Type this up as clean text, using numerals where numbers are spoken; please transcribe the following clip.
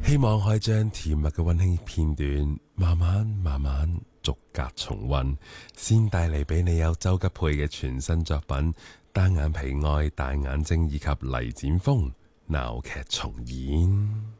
希望可以將甜蜜嘅溫馨片段慢慢逐格重溫，先帶嚟俾你有周吉佩嘅全新作品《單眼皮愛大眼睛》以及黎展峰鬧劇重演。